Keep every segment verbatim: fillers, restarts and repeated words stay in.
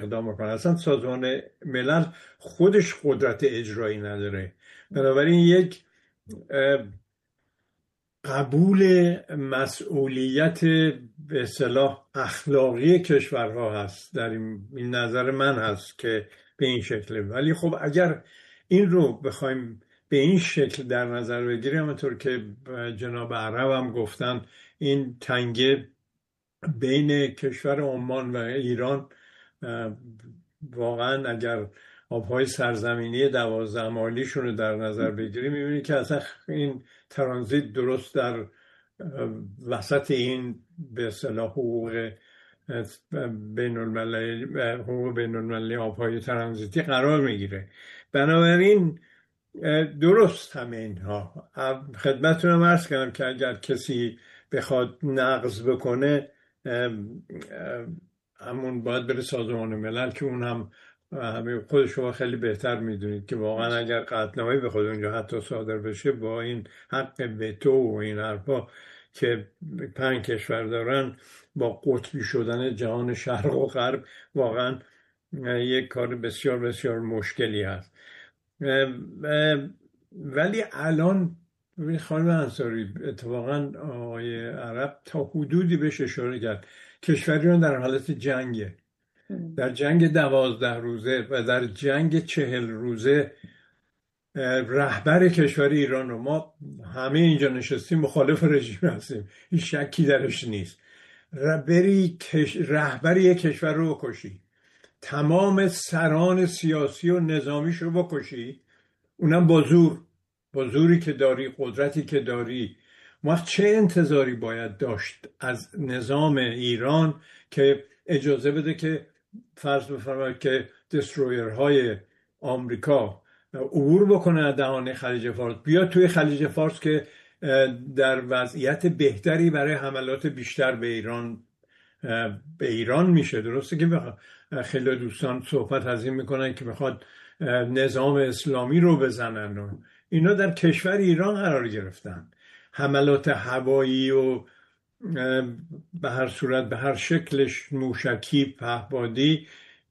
اقدام بکنه. اصلا سازمان ملل خودش قدرت اجرایی نداره. بنابراین یک قبول مسئولیت به اصطلاح اخلاقی کشورها هست، در این, این نظر من هست که به این شکله. ولی خب اگر این رو بخوایم به این شکل در نظر بگیریم، همونطور که جناب عرب هم گفتن، این تنگه بین کشور عمان و ایران واقعا اگر آبهای سرزمینی دوازده مایلیشون رو در نظر بگیریم، میبینی که اصلا این ترانزیت درست در وسط این به اصطلاح حقوق بین المللی حقوق بین المللی آبهای ترانزیتی قرار میگیره. بنابراین درست همه اینها خدمتتونم عرض کردم که اگر کسی بخواد نقض بکنه، همون باید بره سازمان ملل که اون هم همه خود شما خیلی بهتر میدونید که واقعا اگر قطعنامه‌ای بخواد اونجا حتی صادر بشه، با این حق وتو و این حرفا که پنج کشور دارن، با قطبی شدن جهان شرق و غرب واقعا یک کار بسیار بسیار مشکلی هست. ولی الان خانم انصاری، اتفاقا آقای عرب تا حدودی بهش اشاره کرد، کشوریان در حالت جنگه، در جنگ دوازده روزه و در جنگ چهل روزه رهبر کشور ایران رو ما همه اینجا نشستیم مخالف رژیم هستیم، هیچ شکی درش نیست. بری رهبر یک کشور رو بکشی، تمام سران سیاسی و نظامیش رو بکشی، اونم با زور، با زوری که داری، قدرتی که داری، ما چه انتظاری باید داشت از نظام ایران که اجازه بده که فرض بفرمایید که دسترویرهای آمریکا عبور بکنه از دهانه خلیج فارس، بیا توی خلیج فارس که در وضعیت بهتری برای حملات بیشتر به ایران به ایران میشه. درسته که خیلی دوستان صحبت از این میکنن که بخواد نظام اسلامی رو بزنن و اینا در کشور ایران قرار گرفتن. حملات هوایی و به هر صورت به هر شکلش، موشکی، پهپادی،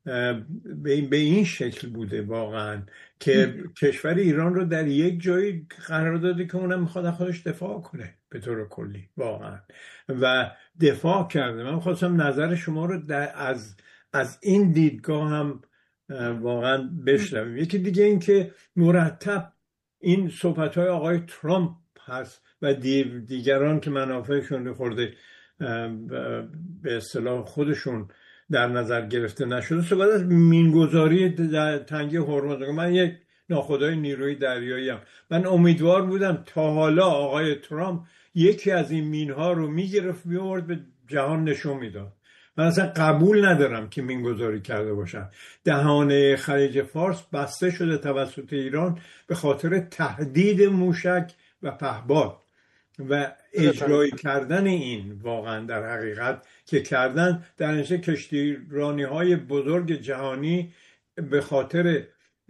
به این شکل بوده واقعا که کشور ایران رو در یک جایی قرار داده که اونم میخواد خودش دفاع کنه به طور کلی واقعا، و دفاع کرده. من خواستم نظر شما رو از از این دیدگاه هم واقعا بشنویم. یکی دیگه این که مرتب این صحبت‌های آقای ترامپ هست و دیگران که منافعشون خورده به اصطلاح خودشون در نظر گرفته نشده، صحبت از مینگذاری در تنگه هرمز. من یک ناخدای نیروی دریایی ام، من امیدوار بودم تا حالا آقای ترامپ یکی از این مینها رو میگرفت میورد به جهان نشون میداد. من اصلا قبول ندارم که مینگذاری کرده باشن. دهانه خلیج فارس بسته شده توسط ایران به خاطر تهدید موشک و پهپاد و اجرایی کردن این واقعا در حقیقت که کردن در نشه کشتیرانی های بزرگ جهانی به خاطر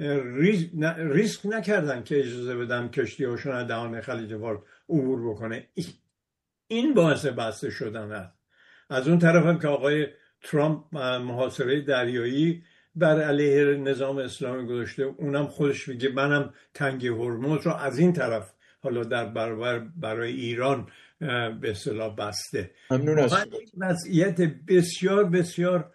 ریسک نکردن که اجازه بدن کشتی هاشون از دهانه خلیج فارس عبور بکنه. این باعث بسته شدن است. از اون طرف هم که آقای ترامپ محاصره دریایی بر علیه نظام اسلامی گذاشته، اونم خودش میگه منم تنگه هرمز رو از این طرف حالا در برابر برای ایران به اصطلاح بسته. ممنون از وضعیت بسیار بسیار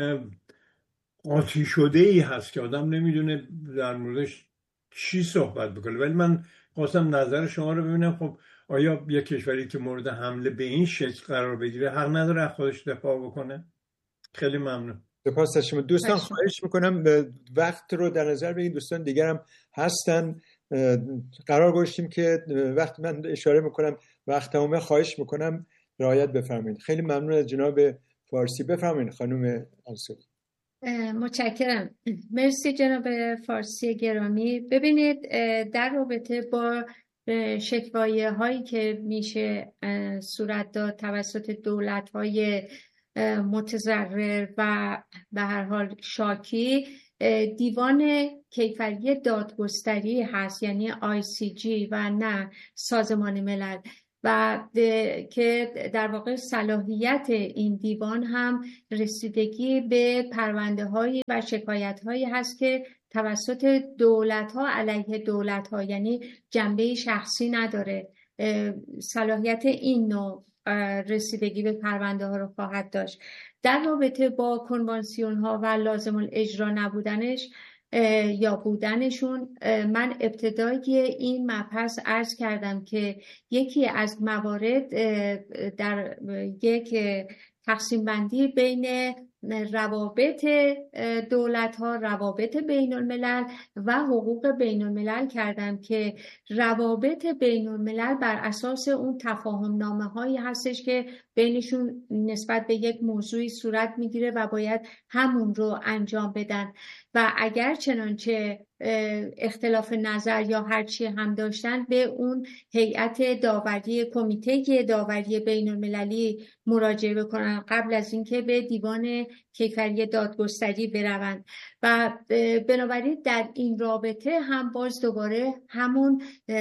قاطی شده ای هست که آدم نمیدونه در موردش چی صحبت بکنه. ولی من خواستم نظر شما رو ببینم. خب آیا یک کشوری که مورد حمله به این شکل قرار بگیره حق نداره از خودش دفاع بکنه؟ خیلی ممنون. سپاس از شما دوستان. خواهش میکنم وقت رو در نظر بگیرید. دوستان دیگر هم هستن. قرار گذاشتیم که وقت من اشاره میکنم وقت تمامه، خواهش میکنم رعایت بفرمایید. خیلی ممنون از جناب فارسی. بفرمایید خانم انصاری. متشکرم. مرسی جناب فارسی گرامی. ببینید در رابطه با شکوایه هایی که میشه صورت داد توسط دولت های متضرر و به هر حال شاکی، دیوان کیفری دادگستری هست، یعنی آی سی جی و نه سازمان ملل. و که در واقع صلاحیت این دیوان هم رسیدگی به پرونده هایی و شکایت هایی هست که توسط دولت ها علیه دولت ها، یعنی جنبه شخصی نداره. صلاحیت این نوع رسیدگی به پرونده ها رو خواهد داشت. در رابطه با کنوانسیون ها و لازم الاجرا نبودنش یا بودنشون، من ابتدای این مبحث عرض کردم که یکی از موارد در یک تقسیم بندی بین روابط دولت ها، روابط بین الملل و حقوق بین الملل کردم که روابط بین الملل بر اساس اون تفاهم نامه هایی هستش که بینشون نسبت به یک موضوعی صورت میگیره و باید همون رو انجام بدن و اگر چنانچه اختلاف نظر یا هرچی هم داشتن به اون هیئت داوری، کمیته داوری بین المللی مراجعه بکنن قبل از اینکه به دیوان کیفری دادگستری بروند. و بنابراین در این رابطه هم باز دوباره همون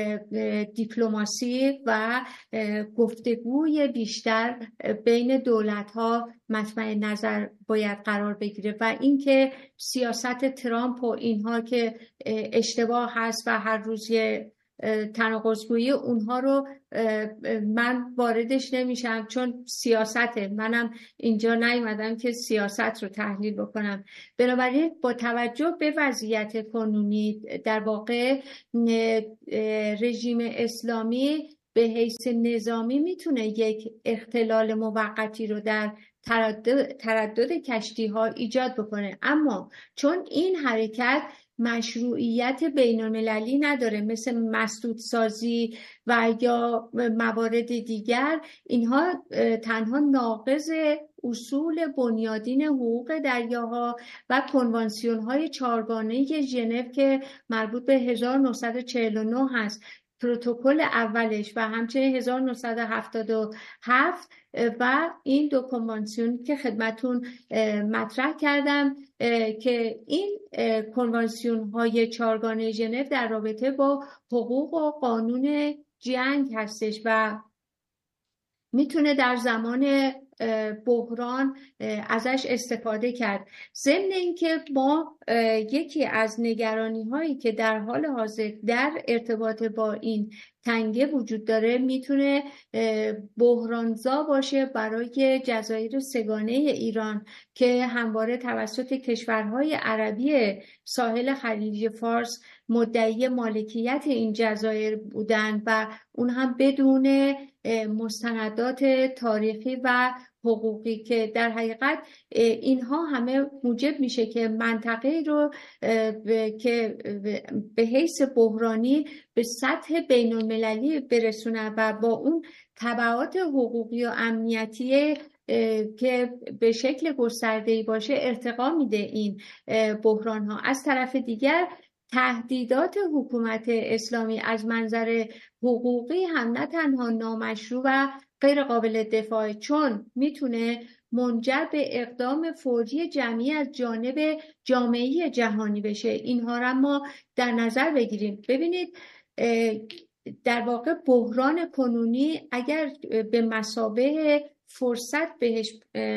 دیپلماسی و گفتگوی بیشتر بین دولت‌ها مطمع نظر باید قرار بگیره و اینکه سیاست ترامپ و اینها که اشتباه هست و هر روز یه تناقض‌گویی اونها رو من واردش نمیشم، چون سیاسته، منم اینجا نیومدم که سیاست رو تحلیل بکنم. بنابراین با توجه به وضعیت کنونی در واقع رژیم اسلامی به حیث نظامی میتونه یک اختلال موقتی رو در تردد, تردد کشتی ها ایجاد بکنه، اما چون این حرکت مشروعیت بین المللی نداره مثل مسدودسازی و یا موارد دیگر، اینها تنها ناقض اصول بنیادین حقوق دریاها و کنوانسیون های چهارگانه ژنو که مربوط به هزار و نهصد و چهل و نه هست، پروتکل اولش و همچنین هزار و نهصد و هفتاد و هفت و این دو کنوانسیون که خدمتون مطرح کردم که این کنوانسیون های چهارگانه ژنو در رابطه با حقوق و قانون جنگ هستش و میتونه در زمان بحران ازش استفاده کرد. ضمن اینکه ما یکی از نگرانی هایی که در حال حاضر در ارتباط با این تنگه وجود داره میتونه بحرانزا باشه برای جزایر سگانه ایران که همواره توسط کشورهای عربی ساحل خلیج فارس مدعی مالکیت این جزایر بودن و اون هم بدون مستندات تاریخی و حقوقی که در حقیقت اینها همه موجب میشه که منطقه رو که به حیث بحرانی به سطح بین المللی برسونه و با اون تبعات حقوقی و امنیتی که به شکل گسترده‌ای باشه ارتقا میده این بحران ها. از طرف دیگر تهدیدات حکومت اسلامی از منظر حقوقی هم نه تنها نامشروع و غیر قابل دفاع، چون میتونه منجر به اقدام فوری جمعی از جانب جامعه جهانی بشه. اینها را ما در نظر بگیریم. ببینید در واقع بحران کنونی اگر به مثابه فرصت بهش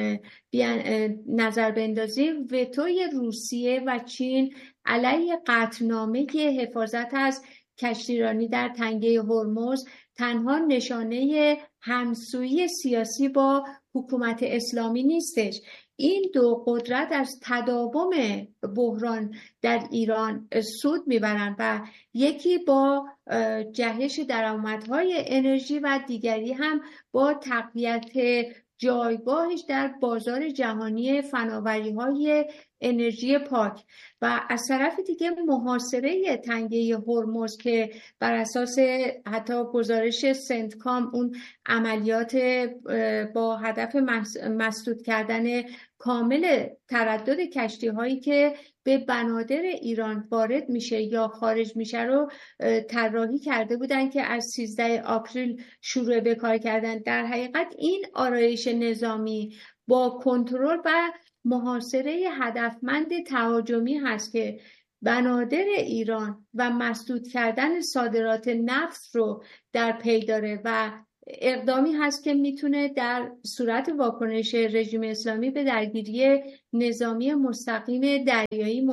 نظر بندازیم، وتوی روسیه و چین علیه قطعنامه حفاظت از کشتیرانی در تنگه هرمز تنها نشانه همسویی سیاسی با حکومت اسلامی نیستش. این دو قدرت از تداوم بحران در ایران سود میبرند و یکی با جهش درآمدهای انرژی و دیگری هم با تقویت جایگاهش در بازار جهانی فناوری‌های انرژی پاک و از طرف دیگه محاصره تنگه هرمز که بر اساس حتی گزارش سنتکام اون عملیات با هدف مسدود کردن کامل تردد کشتی هایی که به بنادر ایران وارد میشه یا خارج میشه رو طراحی کرده بودن که از سیزده آپریل شروع به کار کردن. در حقیقت این آرایش نظامی با کنترل و محاصره هدفمند تهاجمی هست که بنادر ایران و مسدود کردن صادرات نفت رو در پی داره و اقدامی هست که میتونه در صورت واکنش رژیم اسلامی به درگیری نظامی مستقیم دریایی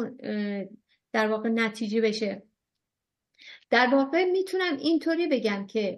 در واقع نتیجه بشه. در واقع میتونم اینطوری بگم که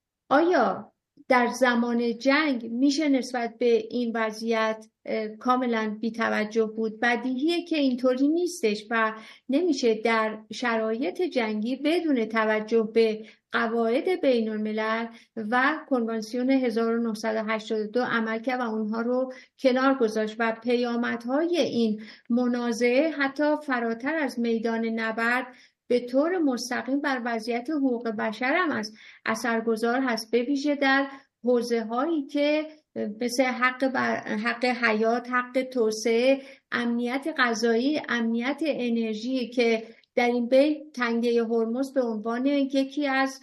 آیا در زمان جنگ میشه نسبت به این وضعیت کاملا بی‌توجه بود؟ بدیهیه که اینطوری نیستش و نمیشه در شرایط جنگی بدون توجه به قواعد بین الملل و کنوانسیون هزار و نهصد و هشتاد و دو عمل کرد و اونها رو کنار گذاشت و پیامدهای این منازعه حتی فراتر از میدان نبرد به طور مستقیم بر وضعیت حقوق بشر هم از اثرگذار هست، به ویژه در حوزه هایی که مثل حق, بر... حق حیات، حق توسعه، امنیت غذایی، امنیت انرژی که در این بین تنگه هرمز به عنوان یکی از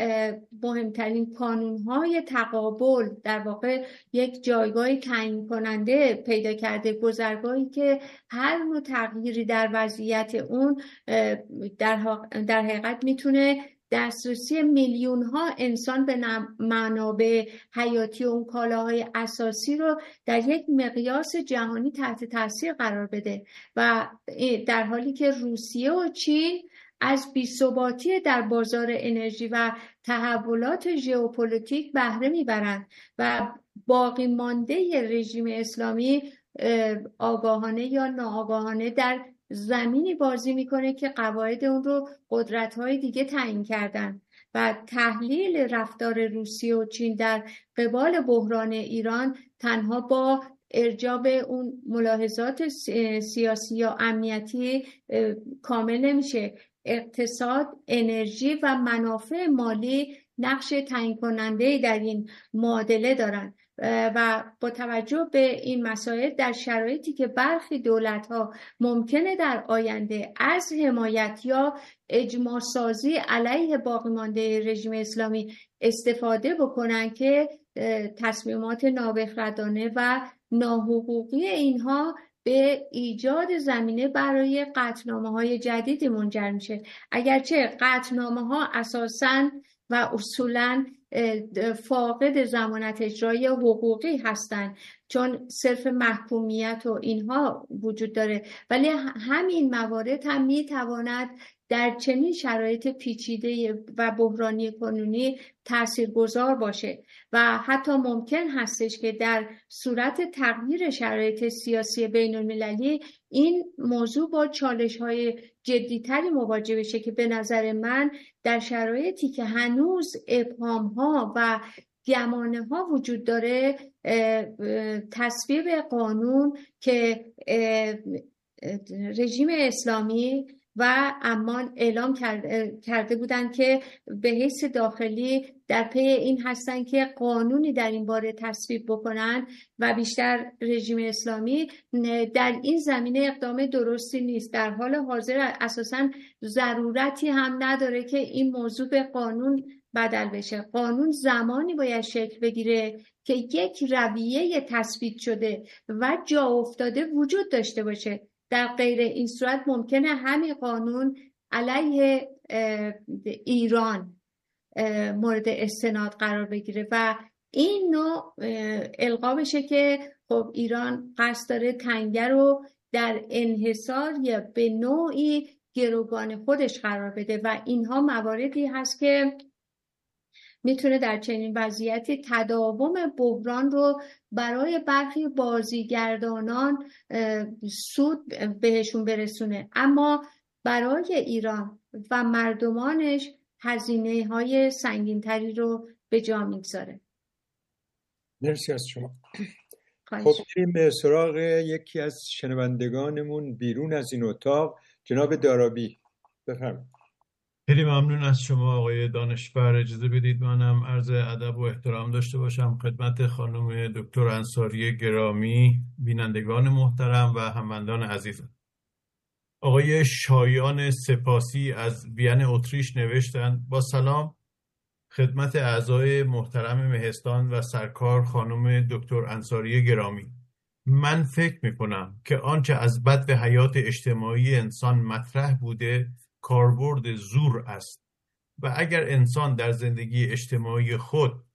مهمترین کانونهای تقابل در واقع یک جایگاه تعیین کننده پیدا کرده، گذرگاهی که هر نوع تغییری در وضعیت اون در, در حقیقت میتونه دسترسی میلیون ها انسان به منابع حیاتی و اون کالاهای اساسی رو در یک مقیاس جهانی تحت تاثیر قرار بده و در حالی که روسیه و چین از بی‌ثباتی در بازار انرژی و تحولات ژئوپلیتیک بهره میبرند و باقی مانده رژیم اسلامی آگاهانه یا ناآگاهانه در زمینی بازی میکنه که قواعد اون رو قدرت‌های دیگه تعیین کردن و تحلیل رفتار روسیه و چین در قبال بحران ایران تنها با ارجاع به اون ملاحظات سیاسی یا امنیتی کامل نمیشه. اقتصاد، انرژی و منافع مالی نقش تعیین کننده در این معادله دارند و با توجه به این مسائل در شرایطی که برخی دولت‌ها ممکنه در آینده از حمایت یا اجماع سازی علیه باقی مانده رژیم اسلامی استفاده بکنن که تصمیمات نابخردانه و ناحقوقی اینها به ایجاد زمینه برای قطعنامه‌های جدیدی منجر میشه. اگرچه قطعنامه‌ها اساساً و اصولاً فاقد ضمانت اجرایی حقوقی هستند چون صرف محکومیت و اینها وجود داره، ولی همین موارد هم میتواند در چنین شرایط پیچیده و بحرانی کنونی تاثیرگذار باشه و حتی ممکن هستش که در صورت تغییر شرایط سیاسی بین المللی این موضوع با چالش‌های جدی‌تری مواجه بشه که به نظر من در شرایطی که هنوز ابهام‌ها و گمانه‌ها وجود داره تصویب قانون که رژیم اسلامی و امان اعلام کرده, کرده بودند که به حیث داخلی در پی این هستن که قانونی در این باره تصویب بکنن و بیشتر رژیم اسلامی در این زمینه اقدام درستی نیست. در حال حاضر اساساً ضرورتی هم نداره که این موضوع به قانون بدل بشه. قانون زمانی باید شکل بگیره که یک رویه تثبیت شده و جا افتاده وجود داشته باشه. در غیر این صورت ممکنه همین قانون علیه ایران مورد استناد قرار بگیره و این نوع القا بشه که خب ایران قصد داره تنگه رو در انحصار یا به نوعی گروگان خودش قرار بده و اینها مواردی هست که میتونه در چنین وضعیتی تداوم بحران رو برای برخی بازیگردانان سود بهشون برسونه، اما برای ایران و مردمانش هزینه های سنگین‌تری رو به جا میگذاره. مرسی از شما. خب بریم سراغ یکی از شنوندگانمون بیرون از این اتاق، جناب دارابی. بفرمایید. خیلی ممنون از شما آقای دانشور. اجازه بدید منم عرض ادب و احترام داشته باشم خدمت خانم دکتر انصاری گرامی، بینندگان محترم و هموندان عزیزم. آقای شایان سپاسی از وین اتریش نوشتند: با سلام خدمت اعضای محترم مهستان و سرکار خانم دکتر انصاری گرامی. من فکر میکنم که آنچه از بد حیات اجتماعی انسان مطرح بوده کاربرد زور است و اگر انسان در زندگی اجتماعی خود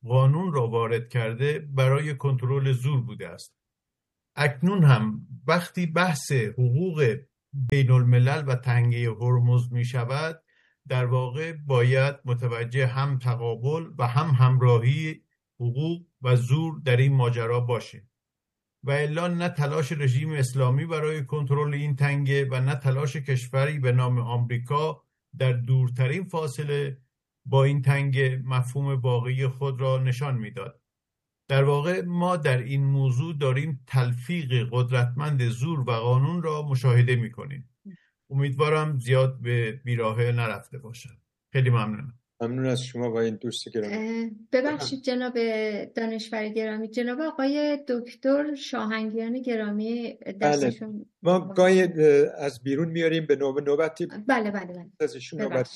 قانون را وارد کرده برای کنترل زور بوده است. اکنون هم وقتی بحث حقوق بین الملل و تنگه هرمز می شود، در واقع باید متوجه هم تقابل و هم همراهی حقوق و زور در این ماجرا باشه و الا نه تلاش رژیم اسلامی برای کنترل این تنگه و نه تلاش کشوری به نام آمریکا در دورترین فاصله با این تنگه مفهوم واقعی خود را نشان میداد. در واقع ما در این موضوع داریم تلفیق قدرتمند زور و قانون را مشاهده میکنیم. امیدوارم زیاد به بیراهه نرفته باشد. خیلی ممنونم. ممنون از شما و این دوست گرامی. ببخشید جناب دانشور گرامی، جناب آقای دکتر شاهنگیان گرامی دستشون. بله. ما گاهی از بیرون میاریم به نوبت نوبتی. بله بله بله. ازشون نوبت.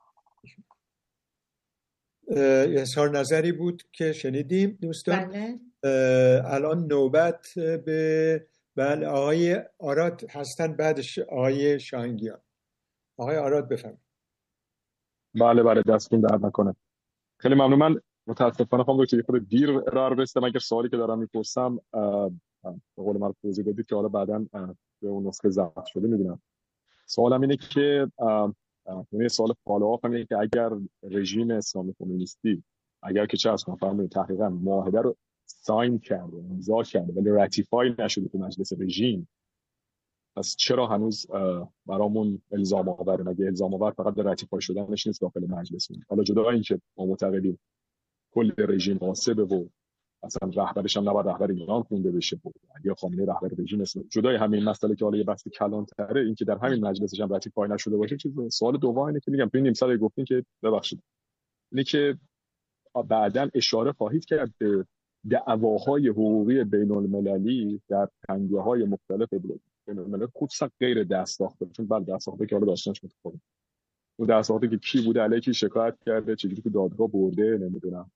اظهار نظری بود که شنیدیم دوستان. بله. الان نوبت به بله آقای آراد هستن، بعدش آقای شاهنگیان. آقای آراد بفرمایید. بله بله دستتون درد نکنه. خیلی ممنون. من متاسفانه خواهم دکتر خود دیر ارائه رسیدم. اگر سوالی که دارم میپرسم به قول من توضیح بدید که حالا بعداً به اون نسخه ضبط شده میبینم. سوالم اینه که یعنی سوال فالوآپ اینه که اگر رژیم اسلامی کمونیستی اگر که چه از کنفرانس تحقیقاً معاهده رو ساین کرده، امضا کرده ولی راتیفای نشده تو مجلس رژیم، پس چرا هنوز برامون الزام آوره؟ مگه الزام آور فقط به راتیفای شدنش نیست داخل مجلس؟ حالا جدا اینکه ما معتقدیم کل رژیم فاسده و اصلا رهبرش هم نباید رهبر ایران خونده بشه، یا خامنه‌ای رهبر رژیم است، جدای همین مسئله که حالا یه بحث کلان‌تره، این که در همین مجلسش هم راتیفای نشده باشه چیز. سوال دوم اینه که میگم تو این نیم ساعت گفتین که ببخشید اینه که بعداً اشاره خواهید کرد به دعواهای حقوقی بین المللی در تنگه‌های مختلف بین الملل، خصوصا غیر دست‌ساخته، چون بعد دست‌ساخته که حالا داستانش متفاوته. اون دست‌ساخته که کی بوده، علیه کی شکایت کرده، چجوری تو دادگاه برده، نمیدونم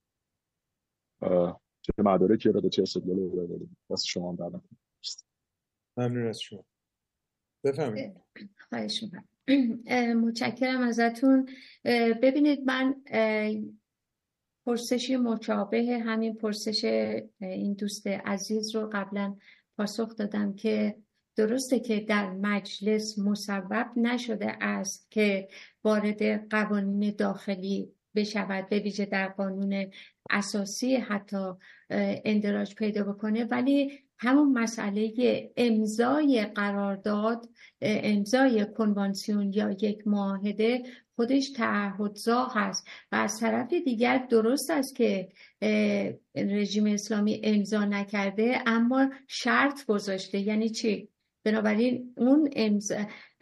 چه مدارکی رو به چه استدلالی رو داده. واسه شما هم دادم. ممنون از شما. بفرمایید. خواهش می‌کنم. متشکرم ازتون. ببینید من پرسشی مشابه همین پرسش این دوست عزیز رو قبلا پاسخ دادم که درسته که در مجلس مصوب نشده است که وارد قوانین داخلی بشود، به ویژه در قانون اساسی حتی اندراج پیدا بکنه، ولی همون مسئله امضای قرارداد، امضای کنوانسیون یا یک معاهده خودش تعهدزا هست و از طرف دیگر درست است که رژیم اسلامی امضا نکرده اما شرط گذاشته. یعنی چی؟ بنابراین اون امضا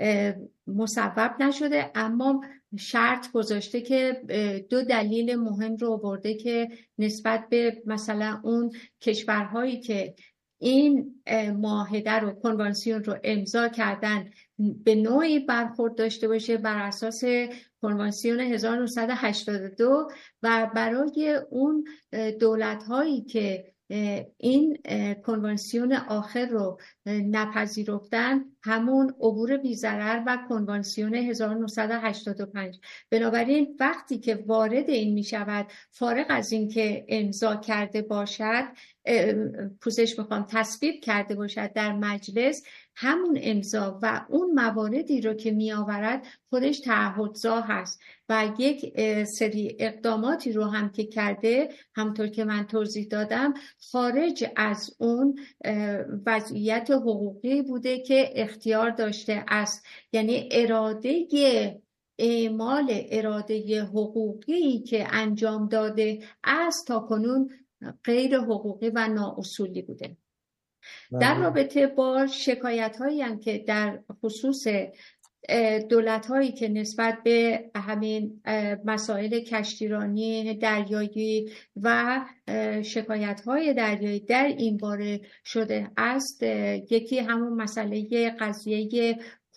مصوب نشده اما شرط گذاشته که دو دلیل مهم رو آورده که نسبت به مثلا اون کشورهایی که این معاهده رو، کنوانسیون رو امضا کردن به نوعی برخورد داشته باشه بر اساس کنوانسیون هزار و نهصد و هشتاد و دو و برای اون دولت‌هایی که این کنوانسیون آخر رو نپذیرفتن همون عبور بی‌ضرر و کنوانسیون هزار و نهصد و هشتاد و پنج. بنابراین وقتی که وارد این می شود، فارغ از این که امضا کرده باشد، پوزش میخوام تصویب کرده باشد در مجلس، همون امضا و اون مواردی رو که می آورد خودش تعهدزا هست و یک سری اقداماتی رو هم که کرده، همونطور که من توضیح دادم، خارج از اون وضعیت حقوقی بوده که اختیار داشته است. یعنی اراده اعمال اراده حقوقی که انجام داده است تا کنون غیر حقوقی و نااصولی بوده. در رابطه با شکایت هایی هم که در خصوص دولت هایی که نسبت به همین مسائل کشتیرانی دریایی و شکایت های دریایی در این باره شده است، یکی همون مسئله قضیه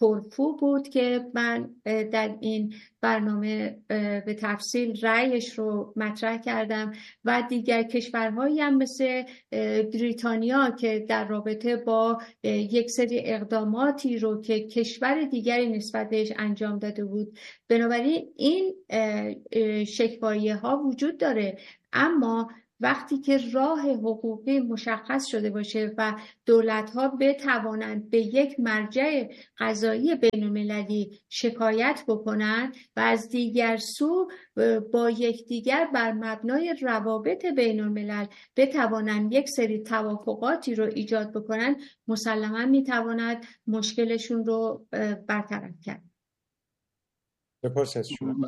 کورفو بود که من در این برنامه به تفصیل رأیش رو مطرح کردم و دیگر کشورهایی هم مثل بریتانیا که در رابطه با یک سری اقداماتی رو که کشور دیگری نسبت بهش انجام داده بود. بنابراین این شکوایی‌ها ها وجود داره، اما وقتی که راه حقوقی مشخص شده باشه و دولت‌ها بتوانند به یک مرجع قضایی بین‌المللی شکایت بکنند و از دیگر سو با یکدیگر بر مبنای روابط بین‌الملل بتوانند یک سری توافقاتی رو ایجاد بکنند، مسلماً میتواند مشکلشون رو برطرف کرد. سپاس از شما.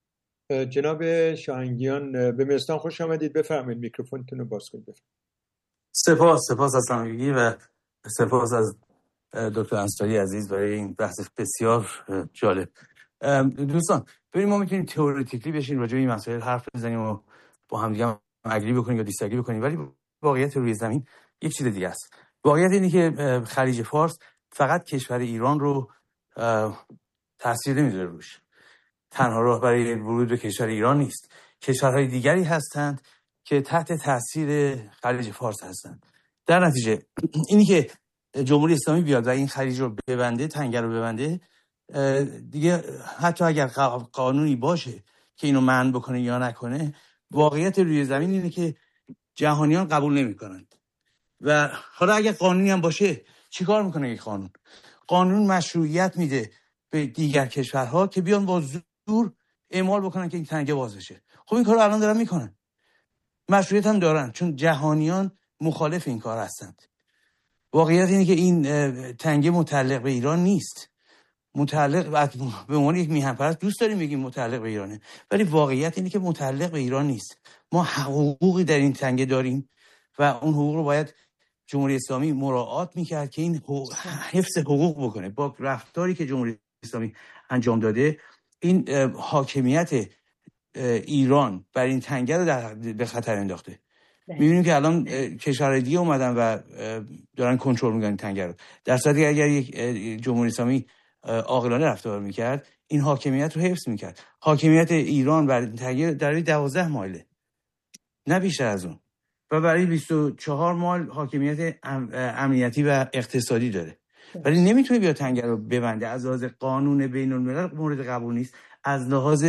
جناب شاهنگیان به مستان خوش آمدید. بفرمایید، میکروفونتون رو باز کنید. سپاس سپاس از همگی و سپاس از دکتر انصاری عزیز برای این بحث بسیار جالب. دوستان ببینید، ما میتونیم تئوریتیکلی بشین راجع به این مسائل حرف بزنیم و با هم دیگه اگری بکنیم یا دیساگری بکنیم، ولی واقعیت روی زمین یک چیز دیگه است. واقعیت اینه که خلیج فارس فقط کشور ایران رو تاثیر نمیذاره روش. تنها راه برای ورود به کشور ایران نیست، کشورهای دیگری هستند که تحت تاثیر خلیج فارس هستند. در نتیجه اینی که جمهوری اسلامی بیاد و این خلیج رو ببنده، تنگه رو ببنده، دیگه حتی اگر قانونی باشه که اینو منع بکنه یا نکنه، واقعیت روی زمین اینه که جهانیان قبول نمی‌کنند. و حالا اگر قانونی هم باشه، چیکار میکنه این قانون؟ قانون مشروعیت میده به دیگر کشورها که بیان با زور اعمال بکنن که این تنگه باز بشه. خب این کارو الان دارن میکنن، مشروعیت هم دارن، چون جهانیان مخالف این کار هستند. واقعیت اینه که این تنگه متعلق به ایران نیست. متعلق به عنوان یک میهن پرست دوست داریم بگیم متعلق به ایرانه، ولی واقعیت اینه که متعلق به ایران نیست. ما حقوقی در این تنگه داریم و اون حقوق رو باید جمهوری اسلامی مراعات میکرد که این حفظ حقوق بکنه. با رفتاری که جمهوری اسلامی انجام داده، این حاکمیت ایران بر این تنگه رو در به خطر انداخته. میبینیم که الان کشورهای دیگه اومدن و دارن کنترل میکنن تنگه رو، در صورتی که اگر یک جمهوری اسلامی عاقلانه رفتار میکرد، این حاکمیت رو حفظ میکرد. حاکمیت ایران بر این تنگه در دوازده مایله، نه بیشتر از اون، و برای بیست و چهار مایل حاکمیت امنیتی و اقتصادی داره، ولی نمیتونه بیا تنگه رو ببنده. از لحاظ قانون بین الملل مورد قبول نیست، از لحاظ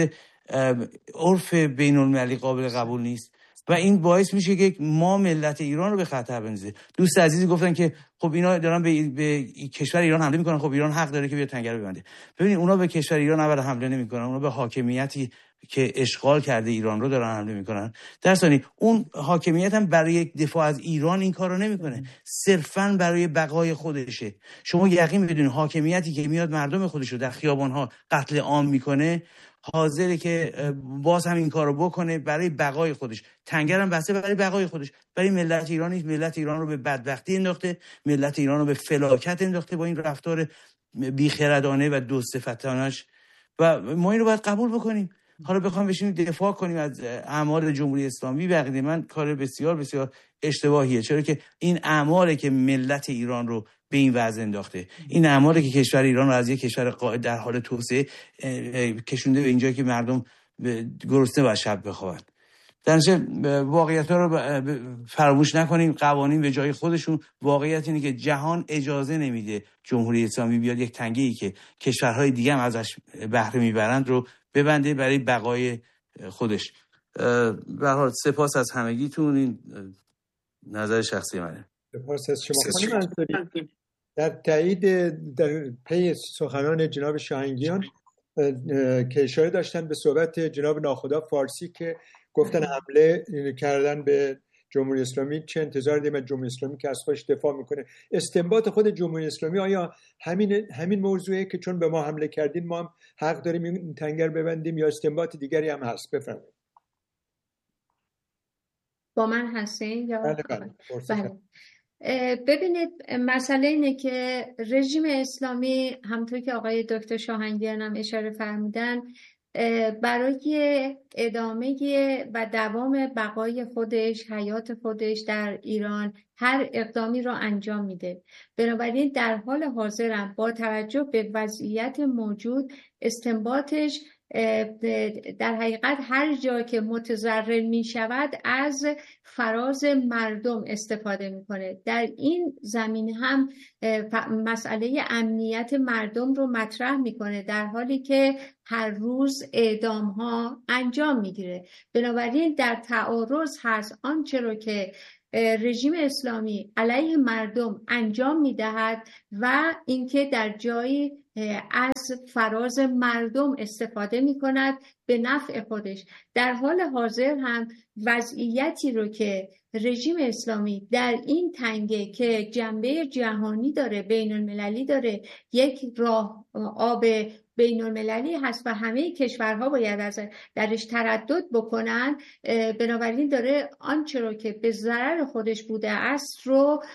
عرف بین المللی قابل قبول نیست و این باعث میشه که ما ملت ایران رو به خطر بندازه. دوست عزیزی گفتن که خب اینا دارن به, به کشور ایران حمله میکنن، خب ایران حق داره که بیا تنگه رو ببنده. ببینید اونا به کشور ایران اول حمله نمیکنن، اونا به حاکمیتی که اشغال کرده ایران رو دارن حمله میکنن. در ثانی اون حاکمیت هم برای دفاع از ایران این کارو نمیکنه، صرفاً برای بقای خودشه. شما یقین بدونید حاکمیتی که میاد مردم خودش رو در خیابان‌ها قتل عام میکنه، حاضره که باز هم این کارو بکنه برای بقای خودش. تنگه هم بسته برای بقای خودش، برای ملت ایران نیست. ملت ایران رو به بدبختی انداخته، ملت ایران رو به فلاکت انداخته با این رفتار بیخردانه و دوستفتانش و ما این رو باید قبول بکنیم. حالا بخوام بشینیم دفاع کنیم از اعمال جمهوری اسلامی، بقیده من کار بسیار بسیار اشتباهیه، چرا که این اعمالی که ملت ایران رو به این وضع انداخته، این اعمالی که کشور ایران رو از یک کشور قائد در حال توسعه کشونده به اینجا که مردم گرسنه و شب بخوابن. در نتیجه واقعیت‌ها رو فراموش نکنیم، قوانین به جای خودشون. واقعیت اینه که جهان اجازه نمیده جمهوری اسلامی بیاد یک تنگه‌ای که کشورهای دیگه هم ازش بهره میبرند رو ببنده برای بقای خودش. به هر حال سپاس از همگیتون. این نظر شخصی منه. سپاس از شما خانم انصاری. در تایید در پی سخنان جناب شاهنگیان که اشاره داشتن به صحبت جناب ناخدا فارسی که گفتن حمله کردن به جمهوری اسلامی، چه انتظار داریم از جمهوری اسلامی که از خودش دفاع میکنه. استنباط خود جمهوری اسلامی آیا همین همین موضوعه که چون به ما حمله کردین ما هم حق داریم این تنگه رو ببندیم، یا استنباط دیگری هم هست؟ بفرمایید. با من هستین یا بله بله. بله. ببینید مسئله اینه که رژیم اسلامی همونطور که آقای دکتر شاهنگیان هم اشاره فرمودن برای ادامه و دوام بقای خودش، حیات خودش در ایران هر اقدامی را انجام میده. بنابراین در حال حاضرم با توجه به وضعیت موجود استنباطش در حقیقت هر جا که متضرر می شود از فراز مردم استفاده میکنه. در این زمینه هم مسئله امنیت مردم رو مطرح میکنه، در حالی که هر روز اعدام ها انجام میگیره. بنابراین در تعارض هست آنچه رو که رژیم اسلامی علیه مردم انجام میدهد و اینکه در جایی از فراز مردم استفاده میکند به نفع خودش. در حال حاضر هم وضعیتی رو که رژیم اسلامی در این تنگه که جنبه جهانی داره، بین المللی داره، یک راه آب بین المللی هست و همه کشورها باید از درش تردد بکنن، بنابراین داره آنچه رو که به ضرر خودش بوده است رو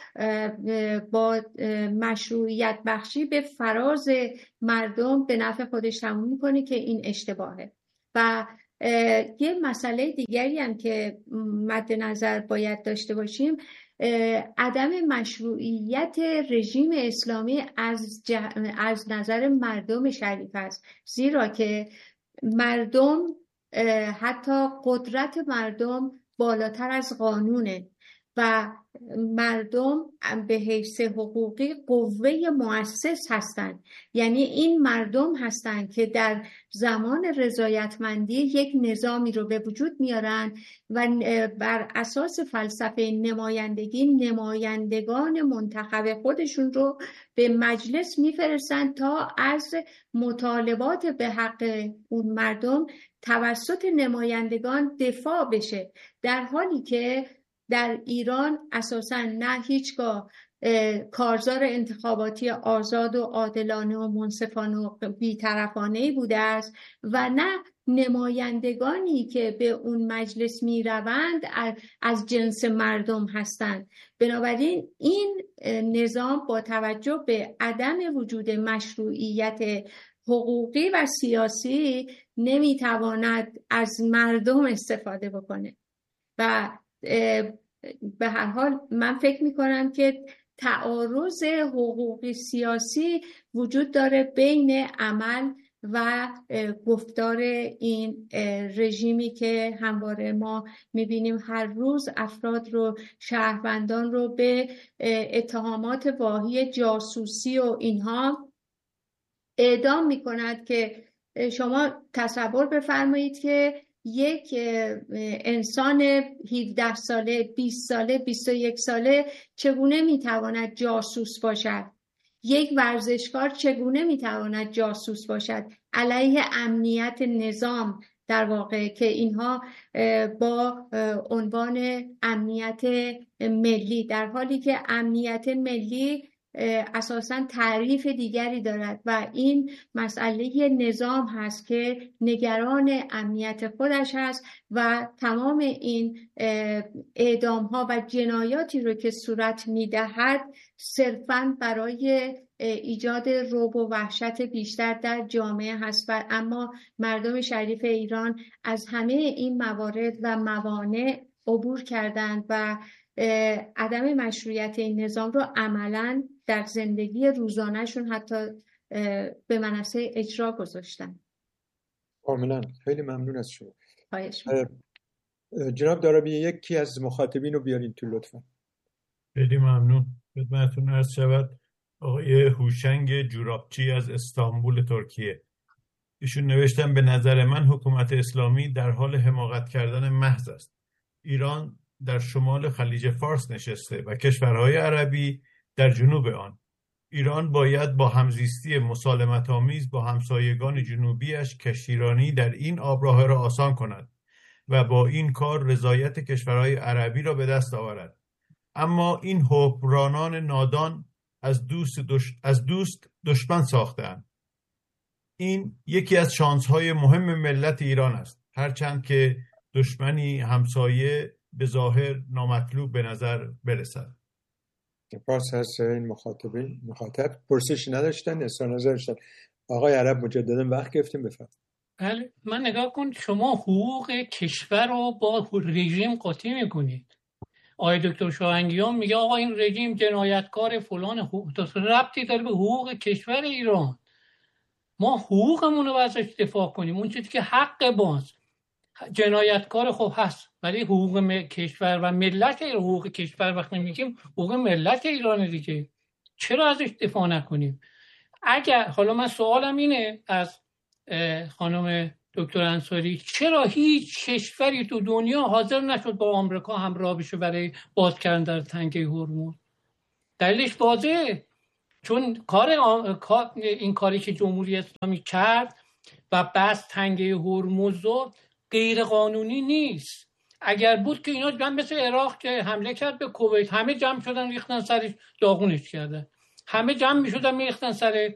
با مشروعیت بخشی به فراز مردم به نفع خودش تموم میکنه که این اشتباهه. و یه مسئله دیگری هم که مد نظر باید داشته باشیم عدم مشروعیت رژیم اسلامی از, جه... از نظر مردم شریف است، زیرا که مردم حتی قدرت مردم بالاتر از قانونه و مردم به حیث حقوقی قوه مؤسس هستند. یعنی این مردم هستند که در زمان رضایتمندی یک نظامی رو به وجود میارن و بر اساس فلسفه نمایندگی نمایندگان منتخب خودشون رو به مجلس میفرستن تا از مطالبات به حق اون مردم توسط نمایندگان دفاع بشه، در حالی که در ایران اساساً نه هیچگاه کارزار انتخاباتی آزاد و عادلانه و منصفانه و بی‌طرفانه‌ای بوده است و نه نمایندگانی که به اون مجلس می روند از جنس مردم هستند. بنابراین این نظام با توجه به عدم وجود مشروعیت حقوقی و سیاسی نمی تواند از مردم استفاده بکنه و به هر حال من فکر می کنم که تعارض حقوقی سیاسی وجود داره بین عمل و گفتار این رژیمی که همواره ما میبینیم هر روز افراد رو، شهروندان رو به اتهامات واهی جاسوسی و اینها اعدام میکند که شما تصور بفرمایید که یک انسان هفده ساله، بیست ساله، بیست و یک ساله چگونه میتواند جاسوس باشد؟ یک ورزشکار چگونه میتواند جاسوس باشد علیه امنیت نظام، در واقع که اینها با عنوان امنیت ملی، در حالی که امنیت ملی اساساً تعریف دیگری دارد و این مسئله نظام هست که نگران امنیت خودش هست و تمام این اعدام ها و جنایاتی رو که صورت میدهد صرفاً برای ایجاد رعب و وحشت بیشتر در جامعه هست و اما مردم شریف ایران از همه این موارد و موانع عبور کردند و عدم مشروعیت این نظام رو عملاً در زندگی روزانهشون حتی به منصه اجرا گذاشتن. کاملا. خیلی ممنون از شما. خواهش جناب دارابی یکی از مخاطبین رو بیارین تو لطفا. خیلی ممنون. خدمتتون عرض شود آقای هوشنگ جورابچی از استانبول ترکیه. ایشون نوشتن به نظر من حکومت اسلامی در حال حماقت کردن محض است. ایران در شمال خلیج فارس نشسته و کشورهای عربی در جنوب آن. ایران باید با همزیستی مسالمت آمیز با همسایگان جنوبیش کشتیرانی در این آبراه را آسان کند و با این کار رضایت کشورهای عربی را به دست آورد. اما این حکمرانان نادان از دوست دش... از دوست دشمن ساختند. این یکی از شانس‌های مهم ملت ایران است، هرچند که دشمنی همسایه به ظاهر نامطلوب به نظر برسد. سپاس از این مخاطبین. مخاطب پرسش نداشتن، اظهار نظر داشتن. آقای عرب مجددا وقت گرفتیم، بفرمایید. بله من نگاه کن، شما حقوق کشور رو با رژیم قاطی میکنید. آقای دکتر شاهنگیان میگه آقا این رژیم جنایتکار فلان، حقوق ربطی داره به حقوق کشور ایران. ما حقوقمون رو ازش دفاع کنیم، اون چیزی که حق ماست. جنایتکار خب هست، ولی حقوق کشور و ملت، حقوق کشور وقتی میگیم حقوق ملت ایران دیگه، چرا ازش دفاع نکنیم؟ اگر حالا من سوالم اینه از خانم دکتر انصاری، چرا هیچ کشوری تو دنیا حاضر نشد با آمریکا همراه بشه برای باز کردن در تنگه هرمز؟ دلیلش واضحه، چون کار این کاری که جمهوری اسلامی کرد و بس تنگه هرمز رو غیر قانونی نیست. اگر بود که اینا جمع مثل عراق که حمله کرد به کویت، همه جمع شدن ریختن سرش داغونش کردن، همه جمع میشدن میریختن سر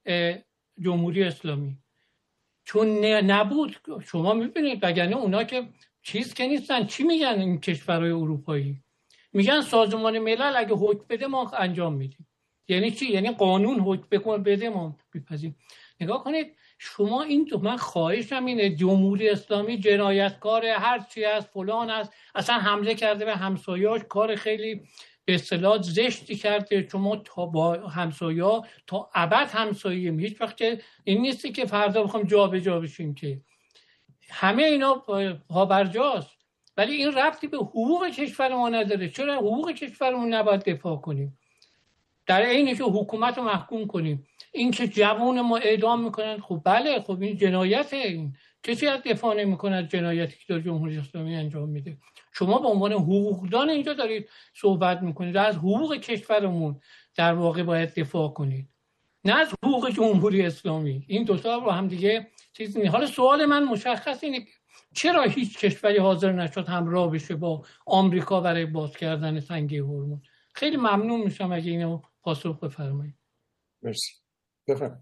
جمهوری اسلامی. چون نبود، شما میبینید وگرنه اونا که چیز که نیستن. چی میگن این کشورهای اروپایی؟ میگن سازمان ملل اگه حکم بده ما انجام میدیم. یعنی چی؟ یعنی قانون حکم بده ما میپذیریم. نگاه کنید شما این تو، من خواهشم اینه، جمهوری اسلامی جنایتکار هر چی از فلان است، اصلا حمله کرده به همسایه‌اش، کار خیلی به اصطلاح زشتی کرده. شما تا با همسایه‌ها تا ابد همسایه می، هیچ وقت که این نیستی که فردا بخوام جابجا بشیم، که همه اینا پابرجاست. ولی این ربطی به حقوق کشور ما نداره. چرا حقوق کشورمون نباید دفاع کنیم؟ در عینی که حکومت رو محکوم کنیم. این که جوان ما اعدام میکنن، خب بله، خب این جنایته. این کسی از دفاع نمیکنه از جنایتی که در جمهوری اسلامی انجام میده. شما به عنوان حقوقدان اینجا دارید صحبت میکنید، از حقوق کشورمون در واقع باید دفاع کنید، نه از حقوق جمهوری اسلامی. این دو تا رو هم دیگه چیز نیست. حالا سوال من مشخص اینه، چرا هیچ کشوری حاضر نشد همراه بشه با آمریکا برای باز کردن تنگه هرمز؟ خیلی ممنون میشم اگه اینو پاسخ بفرمایید. مرسی. بفرمایید.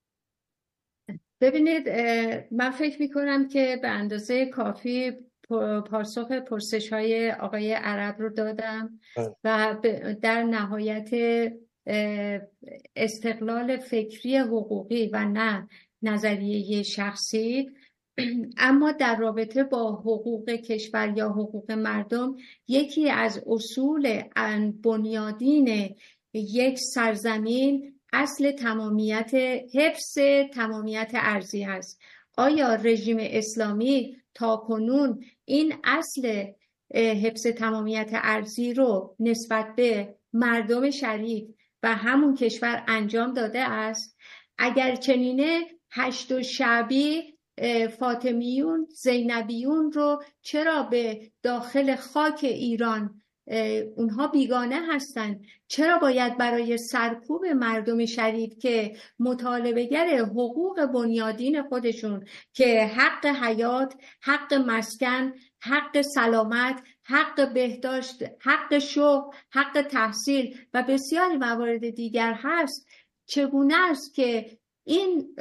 ببینید من فکر میکنم که به اندازه کافی پاسخ پرسش های آقای عرب رو دادم و در نهایت استقلال فکری حقوقی و نه نظریه شخصی. اما در رابطه با حقوق کشور یا حقوق مردم، یکی از اصول بنیادین یک سرزمین اصل تمامیت، حفظ تمامیت ارضی هست. آیا رژیم اسلامی تا کنون این اصل حفظ تمامیت ارضی رو نسبت به مردم شریف و همون کشور انجام داده است؟ اگر چنینه هشت و شعبی، فاطمیون، زینبیون رو چرا به داخل خاک ایران اونها بیگانه هستند؟ چرا باید برای سرکوب مردم شریف که مطالبه‌گر حقوق بنیادین خودشون که حق حیات، حق مسکن، حق سلامت، حق بهداشت، حق شغل، حق تحصیل و بسیاری موارد دیگر هست، چگونه است که این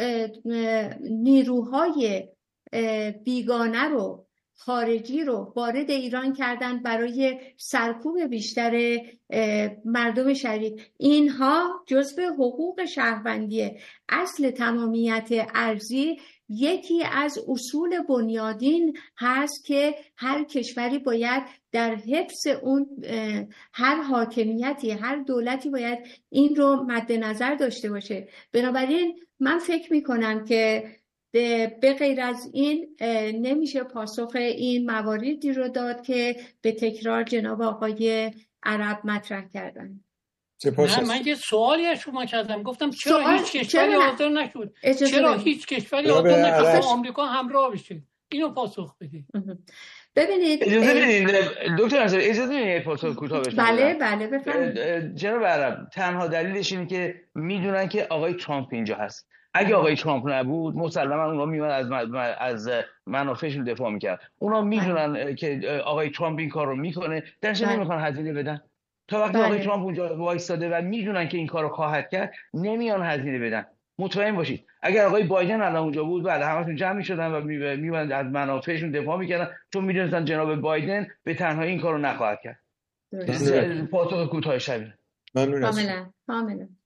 نیروهای بیگانه رو، خارجی رو وارد ایران کردن برای سرکوب بیشتر مردم شریف؟ اینها جزء حقوق شهروندیه. اصل تمامیت ارضی یکی از اصول بنیادین هست که هر کشوری باید در حفظ اون، هر حاکمیتی، هر دولتی باید این رو مد نظر داشته باشه. بنابراین من فکر میکنم که به غیر از این نمیشه پاسخ این مواردی رو داد که به تکرار جناب آقای عرب مطرح کردن. نه من یه سوالی از شما کردم، گفتم چرا سوال... هیچ کشوری حاضر نشد؟ چرا هیچ کشوری حاضر نشد آمریکا همراه بشه؟ اینو پاسخ بدید. ببینید اجازه بدید دکتر انصاری، اجازه بدید یه پاسخ کوتاه بشه. بله بله بفرمایید. جناب عرب، تنها دلیلش اینه که میدونن که آقای ترامپ اینجا هست. اگه آقای ترامپ نبود مسلما اونا میومد از از منافعشون دفاع میکرد. اونا میدونن که آقای ترامپ این کار رو میکنه، درش نمیخوان هزینه بدن. تا وقتی آقای ترامپ اونجا وایساده و میدونن که این کارو خواهد کرد، نمیان هزینه بدن. مطمئن باشید اگر آقای بایدن الان اونجا بود، بله همشون جمع میشدن و میومدن از منافعشون دفاع میکردن، چون میدونستن جناب بایدن به تنهایی این کارو نخواهد کرد. پاسخ کوتاه شبیه. ممنون. کاملا کاملا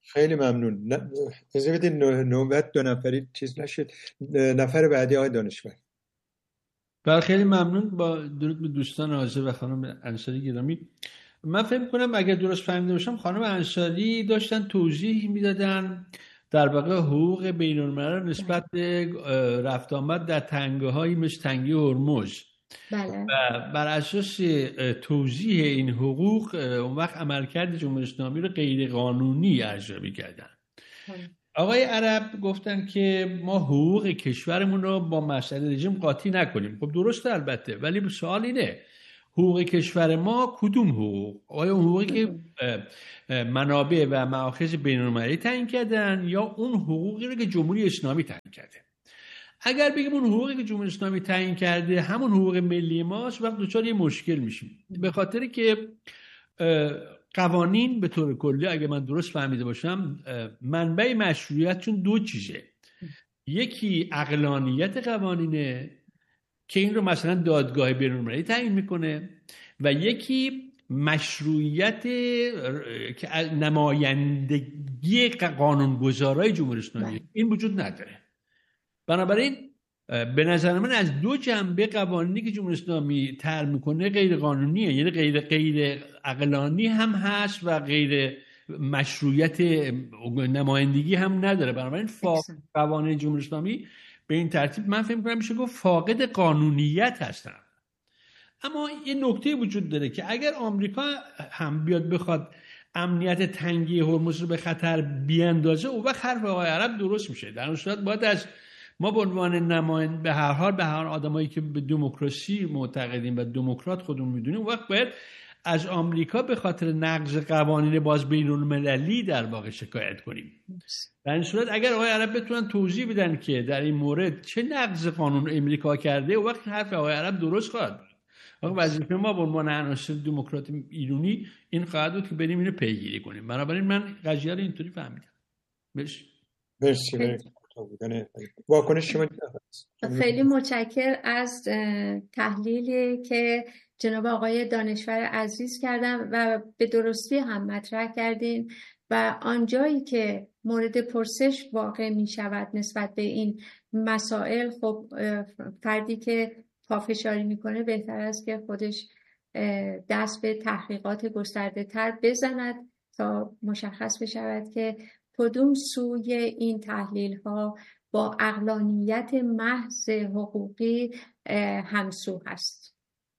خیلی ممنون. اجازه بدید نوبت دو نفری چیز نشد. نفر بعدی آقای دانشور. بله خیلی ممنون. با درود به دوستان حاضر و خانم انصاری گرامی. من فکر کنم اگر درست فهمیده باشم خانم انصاری داشتن توضیح میدادن در واقع حقوق بین الملل نسبت به رفت آمد در تنگه هایی مثل تنگه هرمز. بله. و بر اساس توضیح این حقوق اون وقت عملکرد جمهوری اسلامی رو غیر قانونی ارزیابی کردن. آقای عرب گفتن که ما حقوق کشورمون رو با مسئله رژیم قاطی نکنیم. خب درسته البته، ولی سوال اینه حقوق کشور ما کدوم حقوق؟ آیا اون حقوقی که منابع و مآخذ بین‌المللی تعیین کردن یا اون حقوقی رو که جمهوری اسلامی تعیین کرده؟ اگر بگیم اون حقوقی که جمهوری اسلامی تعیین کرده همون حقوق ملی ماست، وقت دچار یه مشکل میشیم، به خاطر که قوانین به طور کلی اگه من درست فهمیده باشم منبع مشروعیتشون دو چیزه. یکی عقلانیت قوانینه که این رو مثلا دادگاه بین‌المللی تعیین میکنه و یکی مشروعیت نمایندگی قانونگذارای جمهوری اسلامی. این وجود نداره. بنابراین به نظر من از دو جنبه قوانینی که جمهوری اسلامی طرح میکنه غیر قانونیه، یعنی غیر غیر عقلانی هم هست و غیر مشروعیت نمایندگی هم نداره. بنابراین فاقد قوانین جمهوری اسلامی به این ترتیب من فکر می‌کنم میشه گفت فاقد قانونیت هستن. اما یه نکته وجود داره که اگر آمریکا هم بیاد بخواد امنیت تنگه هرمز رو به خطر بیاندازه، اون وقت حرف آقای عرب درست میشه. در اون صورت باید از ما به عنوان نماینده به هر حال به هر آدمایی که به دموکراسی معتقدیم و دموکرات خودمون میدونیم، اون وقت باید از آمریکا به خاطر نقض قوانین باز بین‌المللی در واقع شکایت کنیم. در این صورت اگر آقای عرب بتونن توضیح بدن که در این مورد چه نقض قانون امریکا کرده، اون وقت حرف آقای عرب درست خواهد بود. وظیفه ما به عنوان عناصر دموکرات ایرانی این خواهد بود که بریم اینو پیگیری کنیم. بنابراین من قضیه رو اینطوری فهمیدم. مرسی. مرسی. واکنش شما؟ خیلی متشکر از تحلیلی که جناب آقای دانشور عزیز کردن و به درستی هم مطرح کردین و آنجایی که مورد پرسش واقع می شود نسبت به این مسائل، خب فردی که پافشاری میکنه بهتر است که خودش دست به تحقیقات گسترده تر بزند تا مشخص بشود که کدوم سوی این تحلیل ها با عقلانیت محض حقوقی همسو هست.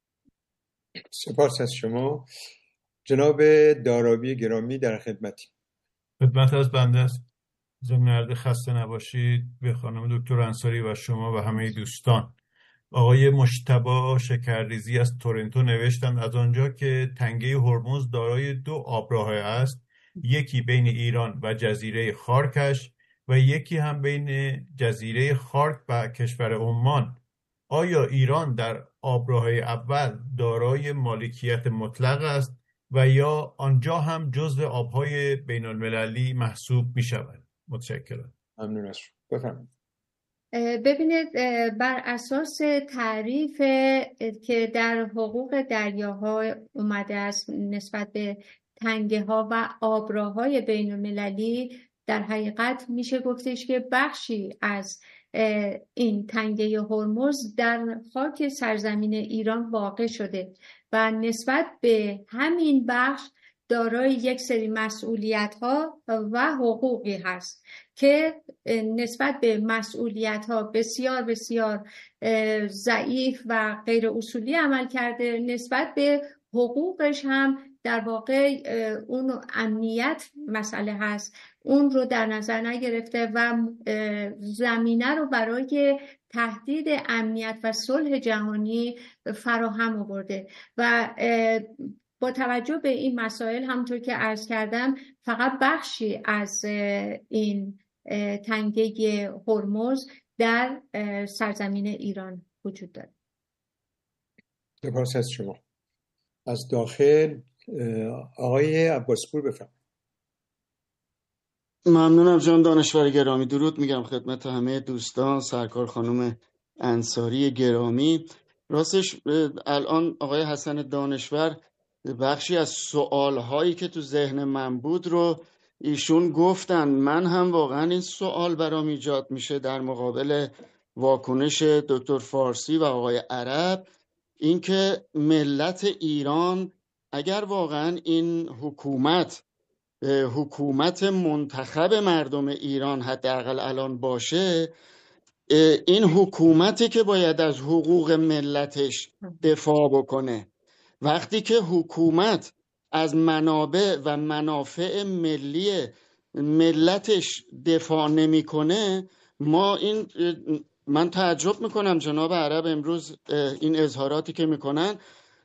سپاس از شما. جناب دارابی گرامی در خدمتی. خدمت از بنده است. ضمن خسته نباشید به خانم دکتر انصاری و شما و همه دوستان. آقای مجتبی شکرریزی از تورنتو نوشتند از آنجا که تنگه هرمز دارای دو آبراه است، یکی بین ایران و جزیره خارکش و یکی هم بین جزیره خارک و کشور عمان، آیا ایران در آبراه اول دارای مالکیت مطلق است و یا آنجا هم جزو آبهای بین المللی محسوب می شود؟ متشکرم. ممنون از شما. بفرمایید. ببینید، بر اساس تعریف که در حقوق دریاها اومده است نسبت به تنگه ها و آبراهای بین المللی، در حقیقت میشه گفتش که بخشی از این تنگه هرمز در خاک سرزمین ایران واقع شده و نسبت به همین بخش دارای یک سری مسئولیت ها و حقوقی هست که نسبت به مسئولیت ها بسیار بسیار ضعیف و غیر اصولی عمل کرده، نسبت به حقوقش هم در واقع اون امنیت مسئله هست، اون رو در نظر نگرفته و زمینه رو برای تهدید امنیت و صلح جهانی فراهم آورده و با توجه به این مسائل همونطور که عرض کردم فقط بخشی از این تنگه هرمز در سرزمین ایران وجود داره. سپاس از شما. از داخل آقای عباسپور بفرمایید. ممنونم جان دانشور گرامی. درود میگم خدمت همه دوستان، سرکار خانم انصاری گرامی. راستش الان آقای حسن دانشور بخشی از سوالهایی که تو ذهن من بود رو ایشون گفتن. من هم واقعا این سوال برام ایجاد میشه در مقابل واکنش دکتر فارسی و آقای عرب، اینکه ملت ایران اگر واقعا این حکومت حکومت منتخب مردم ایران حداقل الان باشه، این حکومتی که باید از حقوق ملتش دفاع بکنه. وقتی که حکومت از منابع و منافع ملی ملتش دفاع نمیکنه، ما این من تعجب میکنم جناب عرب امروز این اظهاراتی که میکنن.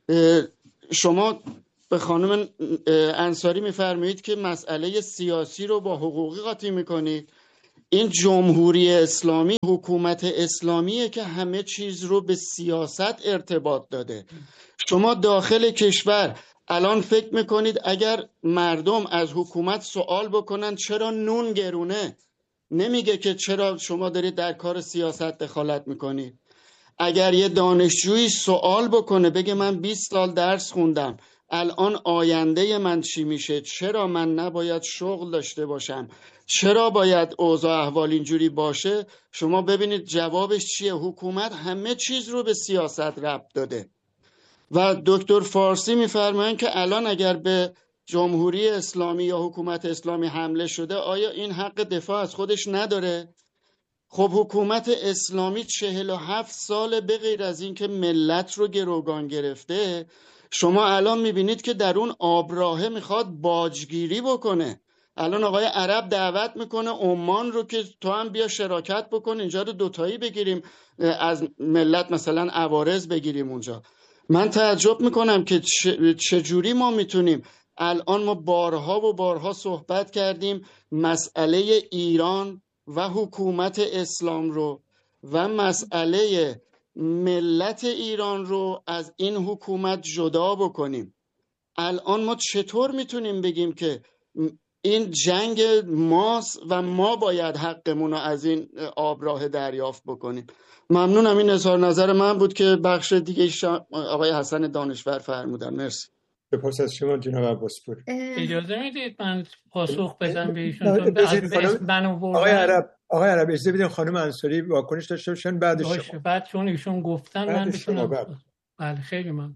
شما به خانم انصاری میفرمایید که مسئله سیاسی رو با حقوقی قاطی میکنید. این جمهوری اسلامی حکومت اسلامیه که همه چیز رو به سیاست ارتباط داده. شما داخل کشور الان فکر میکنید اگر مردم از حکومت سوال بکنن چرا نون گرونه، نمیگه که چرا شما دارید در کار سیاست دخالت میکنید. اگر یه دانشجویی سوال بکنه بگه من بیست سال درس خوندم، الان آینده من چی میشه، چرا من نباید شغل داشته باشم، چرا باید اوضاع احوال اینجوری باشه، شما ببینید جوابش چیه. حکومت همه چیز رو به سیاست ربط داده. و دکتر فارسی میفرمایند که الان اگر به جمهوری اسلامی یا حکومت اسلامی حمله شده آیا این حق دفاع از خودش نداره؟ خب حکومت اسلامی چهل و هفت سال به غیر از این که ملت رو گروگان گرفته، شما الان میبینید که در اون آبراهه میخواد باجگیری بکنه. الان آقای عرب دعوت میکنه عمان رو که تو هم بیا شراکت بکن، اینجا رو دوتایی بگیریم از ملت، مثلا عوارض بگیریم اونجا. من تعجب میکنم که چجوری ما میتونیم الان، ما بارها و بارها صحبت کردیم مسئله ایران و حکومت اسلام رو و مسئله ملت ایران رو از این حکومت جدا بکنیم. الان ما چطور میتونیم بگیم که این جنگ ماست و ما باید حقمون رو از این آبراه دریافت بکنیم؟ ممنونم. این اظهار نظر من بود که بخش دیگه آقای حسن دانشور فرمودن. مرسی. سپاس از شما جناب عباسپور. اجازه میدید من پاسخ بدم به ایشون؟ آقای عرب آقای عرب اجازه بدین خانم انصاری واکنش داشته باشن بعد شما. بعد چون ایشون گفتن من بتونم. بله خیلی من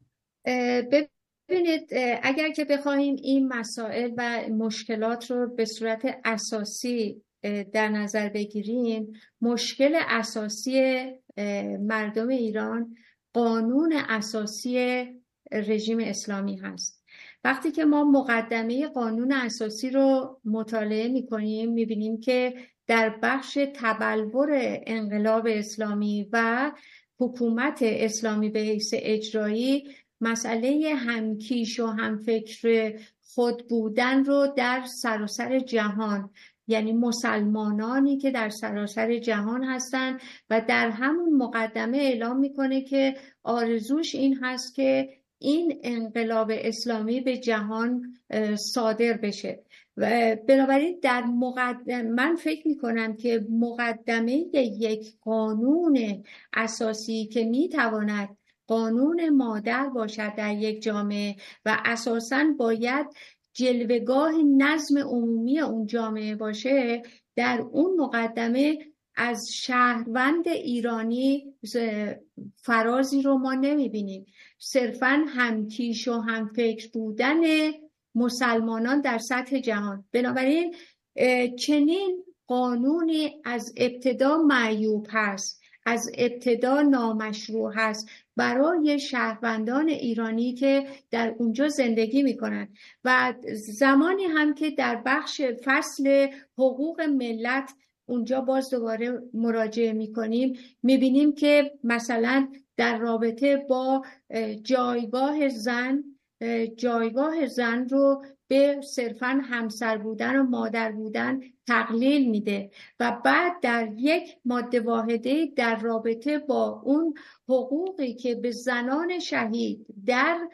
ببینید اگر که بخوایم این مسائل و مشکلات رو به صورت اساسی در نظر بگیریم، مشکل اساسی مردم ایران قانون اساسی رژیم اسلامی هست. وقتی که ما مقدمه قانون اساسی رو مطالعه می‌کنیم می‌بینیم که در بخش تبلور انقلاب اسلامی و حکومت اسلامی به حیث اجرایی مسئله همکیش و همفکر خود بودن رو در سراسر جهان، یعنی مسلمانانی که در سراسر جهان هستند و در همون مقدمه اعلام میکنه که آرزوش این هست که این انقلاب اسلامی به جهان صادر بشه. و بنابراین در مقدمه من فکر میکنم که مقدمه یک قانون اساسی که میتواند قانون مادر باشد در یک جامعه و اساساً باید جلوه‌گاه نظم عمومی اون جامعه باشه، در اون مقدمه از شهروند ایرانی فرازی رو ما نمیبینیم. صرفاً همکیش و همفکر بودن مسلمانان در سطح جهان. بنابراین چنین قانونی از ابتدا معیوب هست، از ابتدا نامشروع هست برای شهروندان ایرانی که در اونجا زندگی میکنن. و زمانی هم که در بخش فصل حقوق ملت اونجا باز دوباره مراجعه میکنیم میبینیم که مثلا در رابطه با جایگاه زن، جایگاه زن رو به صرفاً همسر بودن و مادر بودن تقلیل میده و بعد در یک ماده واحده در رابطه با اون حقوقی که به زنان شهید در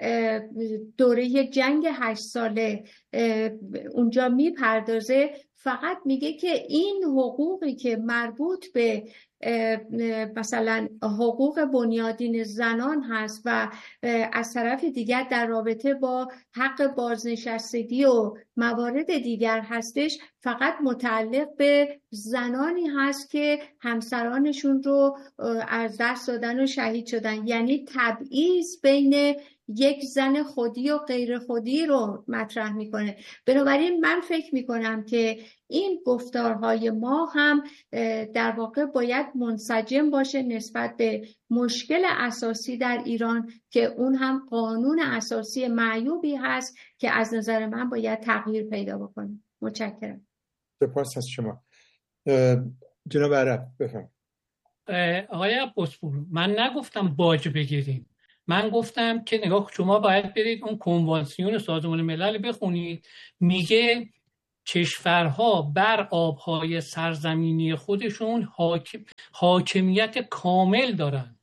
دوره جنگ هشت ساله اونجا میپردازه، فقط میگه که این حقوقی که مربوط به مثلا حقوق بنیادین زنان هست و از طرف دیگر در رابطه با حق بازنشستگی و موارد دیگر هستش، فقط متعلق به زنانی هست که همسرانشون رو از دست دادن و شهید شدن. یعنی تبعیض بین یک زن خودی و غیر خودی رو مطرح میکنه. بنابراین من فکر میکنم که این گفتارهای ما هم در واقع باید منسجم باشه نسبت به مشکل اساسی در ایران که اون هم قانون اساسی معیوبی هست که از نظر من باید تغییر پیدا بکنه. متشکرم. سپاس از شما. جناب عرب بفرمایید. آقای عباسپور، من نگفتم باج بگیریم، من گفتم که نگاه شما باید برید اون کنوانسیون سازمان ملل بخونید، میگه کشورها بر آبهای سرزمینی خودشون حاکم، حاکمیت کامل دارن.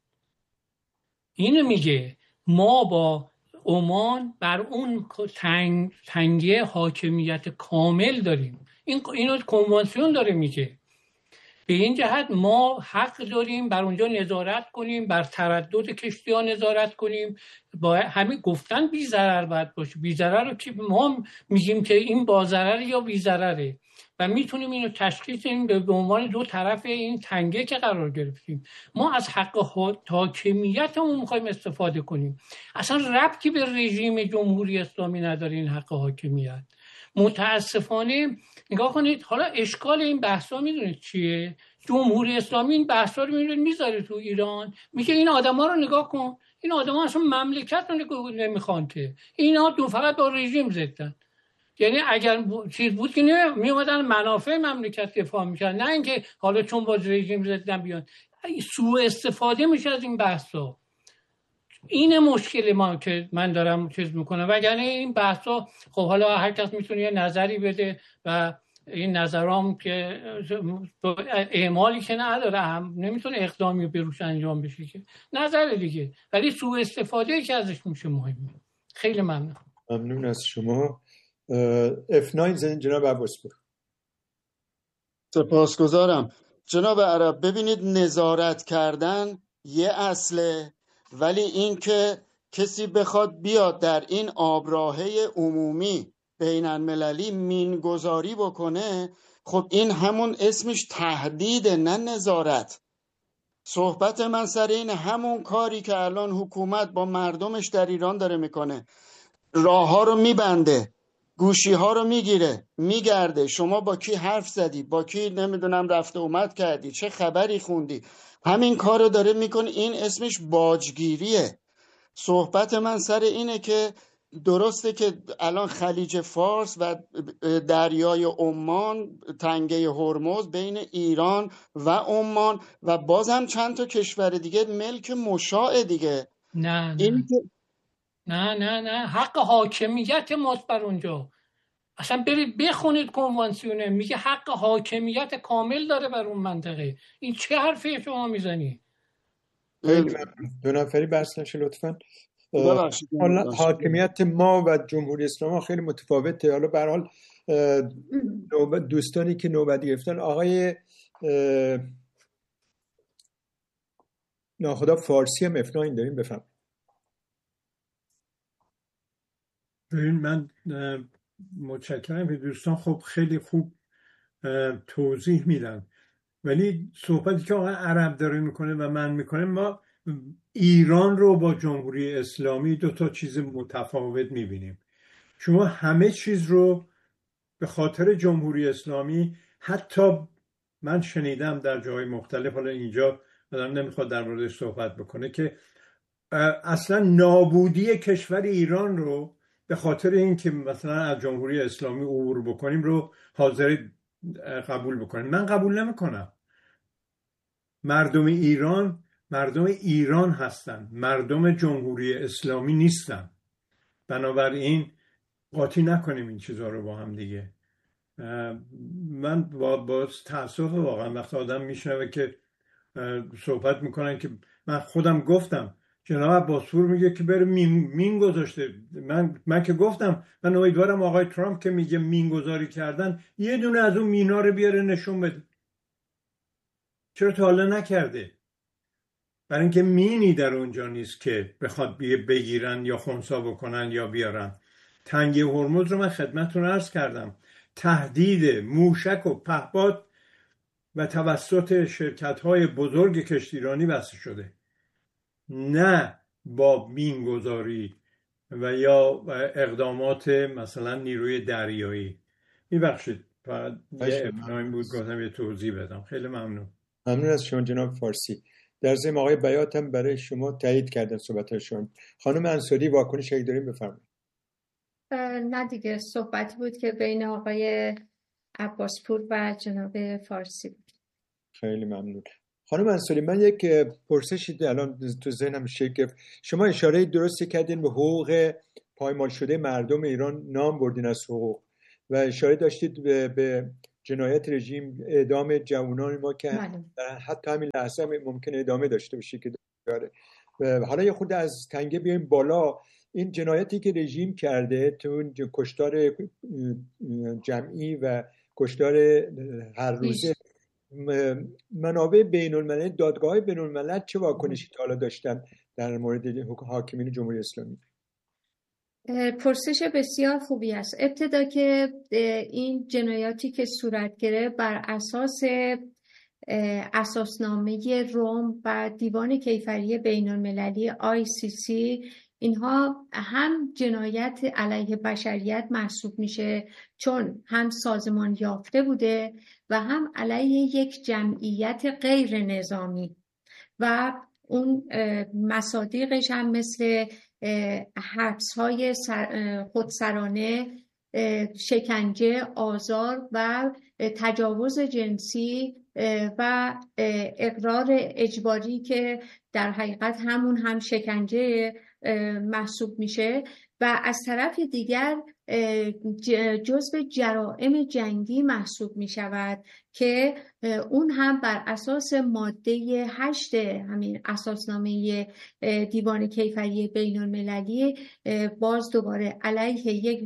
اینو میگه ما با عمان بر اون تنگ، تنگه حاکمیت کامل داریم. این اینو کنوانسیون داره میگه. به این جهت ما حق داریم بر اونجا نظارت کنیم، بر تردد کشتی ها نظارت کنیم. با همین گفتن بی ضرر باید باشه. بی ضرر رو که ما میگیم که این با ضرر یا بی ضرره و میتونیم اینو تشخیص بدیم به عنوان دو طرف این تنگه که قرار گرفتیم. ما از حق حاکمیتمون میخوایم استفاده کنیم. اصلا ربطی به رژیم جمهوری اسلامی نداره این حق حاکمیت. متاسفانه نگاه کنید، حالا اشکال این بحثا میدونید چیه؟ جمهوری اسلامی این بحثا رو میدونه میذاره تو ایران، میگه این آدما رو نگاه کن، این آدما اصلا مملکت رو نمیخوان که، اینا دو فقط با رژیم زدن. یعنی اگر چیز بود که میومدن منافع مملکت دفاع میکردن، نه اینکه حالا چون با رژیم زدن بیان. سوء استفاده میشه از این بحثا. این مشکل ما که من دارم چیز میکنم، وگرنه این بحثا خب حالا هر کس میتونه یه نظری بده و این نظرام که اعمالی که نداره، هم نمیتونه اقدامی بروش انجام بشه که نظر دیگه، ولی سوء استفاده که ازش میشه مهمه. خیلی ممنون. ممنون از شما. اف ناین زن جناب عباسپور. سپاسگزارم. جناب عرب، ببینید نظارت کردن یه اصله، ولی این که کسی بخواد بیاد در این آبراهه عمومی بین المللی مینگذاری بکنه، خب این همون اسمش تهدید، نه نظارت. صحبت من سر این همون کاری که الان حکومت با مردمش در ایران داره میکنه. راه ها رو میبنده، گوشی ها رو میگیره، میگرده، شما با کی حرف زدی، با کی نمیدونم رفته اومد کردی، چه خبری خوندی، همین کار رو داره میکنه. این اسمش باجگیریه. صحبت من سر اینه که درسته که الان خلیج فارس و دریای عمان، تنگه هرمز بین ایران و عمان و باز هم چند تا کشور دیگه ملک مشاع دیگه. نه نه. این نه نه نه حق حاکمیت ماست بر اونجا. اصلا برید بخونید کنوانسیونه، میگه حق حاکمیت کامل داره بر اون منطقه. این چه حرفی شما میزنی؟ دو نفری بحث نشه لطفاً. حاکمیت ما و جمهوری اسلامی خیلی متفاوته. حالا به هر حال دوستانی که نوبت گرفتن، آقای ناخدا فارسی هم اف ناین داریم، بفهم. ببین من متشکرم که دوستان خب خیلی خوب توضیح میدن، ولی صحبتی که آقای عرب داره میکنه و من میکنه، ما ایران رو با جمهوری اسلامی دو تا چیز متفاوت میبینیم. شما همه چیز رو به خاطر جمهوری اسلامی، حتی من شنیدم در جای مختلف، حالا اینجا آدم نمیخواد در موردش صحبت بکنه، که اصلا نابودی کشور ایران رو به خاطر اینکه مثلا از جمهوری اسلامی عبور بکنیم رو حاضر قبول بکنیم. من قبول نمیکنم. مردم ایران مردم ایران هستن، مردم جمهوری اسلامی نیستن. بنابراین قاطی نکنیم این چیزها رو با هم دیگه. من با, با تأسف واقعا وقتی آدم میشنوه که صحبت میکنن که من خودم گفتم، جناب عباسپور میگه که بره مین, مین گذاشته. من من که گفتم من امیدوارم آقای ترامپ که میگه مین گذاری کردن، یه دونه از اون مینا رو بیاره نشون بده. چرا تا حالا نکرده؟ برای اینکه مینی در اونجا نیست که بخواد بگیرن یا خنثی بکنن یا بیارن. تنگه هرمز رو من خدمتتون عرض کردم، تهدید موشک و پهپاد و توسط شرکت‌های بزرگ کشتیرانی بسته شده، نه با مینگذاری و یا اقدامات مثلا نیروی دریایی. میبخشید فقط یه ابنایم بود گفتم یه توضیح بدم. خیلی ممنون. ممنون از شما جناب فارسی. در ضمن آقای بیات هم برای شما تایید کردن صحبت‌هاشون. خانم انصاری واکنش اگه داریم بفرمایید. نه دیگه صحبت بود که بین آقای عباسپور و جناب فارسی بود. خیلی ممنون. خانم انصاری، من یک پرسشی الان تو ذهنم شکل. شما اشاره درستی کردین به حقوق پایمال شده مردم ایران، نام بردین از حقوق و اشاره داشتید به, به جنایت رژیم، اعدام جوانان ما که در حتی همین لحظه ممکنه ادامه داشته باشه که داره. حالا یه خورده از تنگه بیایم بالا. این جنایتی که رژیم کرده تو کشتار جمعی و کشتار هر روزه، منابع بین الملل، دادگاه بین الملل چه واکنشی تا حالا داشتن در مورد حاکمین جمهوری اسلامی؟ پرسش بسیار خوبی است. ابتدا که این جنایاتی که صورت گرفت بر اساس اساسنامه روم و دیوان کیفری بین المللی آی سی سی، اینها هم جنایت علیه بشریت محسوب میشه، چون هم سازمان یافته بوده و هم علیه یک جمعیت غیر نظامی و اون مصادیقش هم مثل حبس‌های خودسرانه، شکنجه، آزار و تجاوز جنسی و اقرار اجباری که در حقیقت همون هم شکنجه محسوب میشه و از طرف دیگر جزو جرائم جنگی محسوب می شود که اون هم بر اساس ماده هشت همین اساسنامه دیوان کیفری بین المللی باز دوباره علیه یک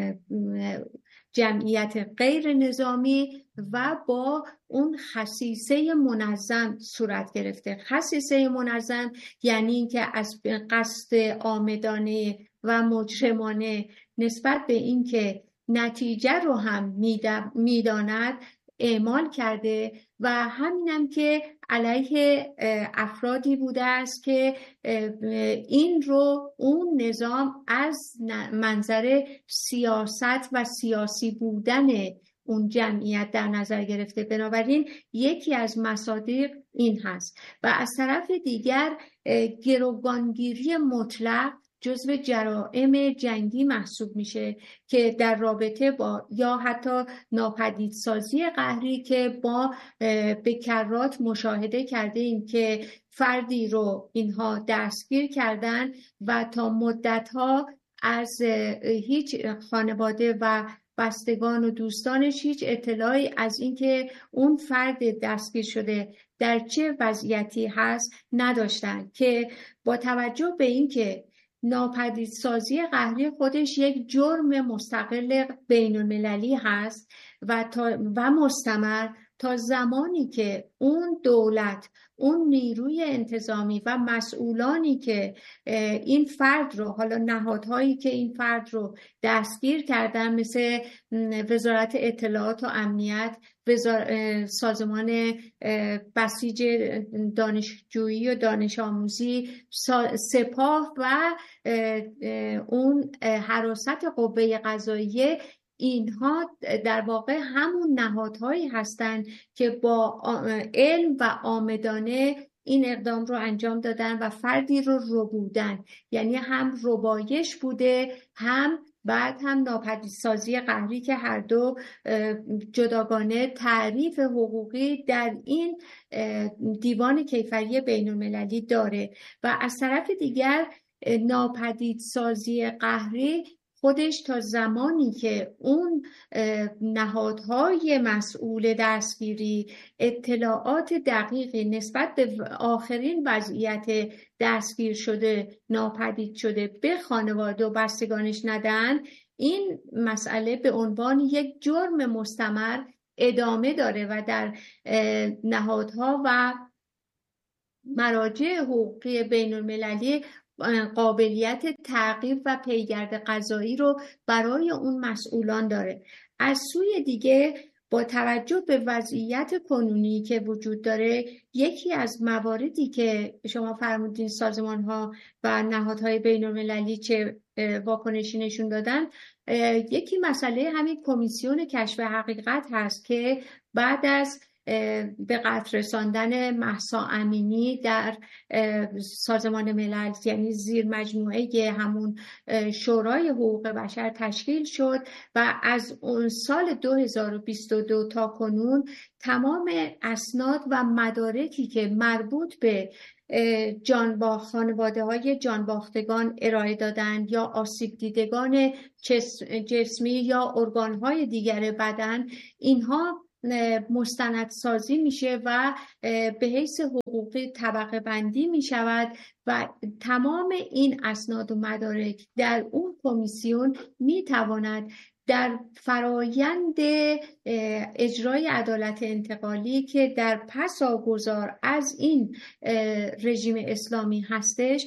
جمعیت غیر نظامی و با اون خصیصه منظم صورت گرفته. خصیصه منظم یعنی اینکه از قصد عامدانه و مجرمانه نسبت به اینکه نتیجه رو هم میداند اعمال کرده و همینم که علیه افرادی بوده است که این رو اون نظام از منظر سیاست و سیاسی بودن اون جمعیت در نظر گرفته. بنابراین یکی از مصادیق این هست و از طرف دیگر گروگانگیری مطلق جزو جرائم جنگی محسوب میشه که در رابطه با یا حتی ناپدیدسازی قهری که با به کرات مشاهده کرده ایم که فردی رو اینها دستگیر کردن و تا مدتها از هیچ خانواده و بستگان و دوستانش هیچ اطلاعی از اینکه اون فرد دستگیر شده در چه وضعیتی هست نداشتن، که با توجه به اینکه ناپدیدسازی قهری خودش یک جرم مستقل بین المللی هست و, تا و مستمر تا زمانی که اون دولت، اون نیروی انتظامی و مسئولانی که این فرد رو، حالا نهادهایی که این فرد رو دستگیر کردن مثل وزارت اطلاعات و امنیت، سازمان بسیج دانشجویی و دانش آموزی، سپاه و اون حراست قوه قضاییه، اینها در واقع همون نهادهایی هستند که با علم و عامدانه این اقدام رو انجام دادن و فردی رو ربودن، یعنی هم ربایش بوده هم بعد هم ناپدیدسازی قهری که هر دو جداگانه تعریف حقوقی در این دیوان کیفری بین المللی داره. و از طرف دیگر ناپدیدسازی قهری خودش تا زمانی که اون نهادهای مسئول دستگیری اطلاعات دقیقی نسبت به آخرین وضعیت دستگیر شده، ناپدید شده به خانواده و بستگانش ندن، این مسئله به عنوان یک جرم مستمر ادامه داره و در نهادها و مراجع حقوقی بین المللی قابلیت تعقیب و پیگرد قضایی رو برای اون مسئولان داره. از سوی دیگه با توجه به وضعیت کنونی که وجود داره، یکی از مواردی که شما فرمودین سازمان ها و نهادهای بین المللی چه واکنشی نشون دادن، یکی مسئله همین کمیسیون کشف حقیقت هست که بعد از به قتل رساندن مهسا امینی در سازمان ملل، یعنی زیر مجموعه همون شورای حقوق بشر تشکیل شد و از اون سال دو هزار و بیست و دو تا کنون تمام اسناد و مدارکی که مربوط به جانباخت خانواده های جانباختگان ارائه دادن یا آسیب دیدگان جسمی یا ارگان های دیگر بدن، اینها مستندسازی میشه و به حیث حقوقی طبقه بندی میشود و تمام این اسناد و مدارک در اون کمیسیون میتواند در فرایند اجرای عدالت انتقالی که در پساگذار از این رژیم اسلامی هستش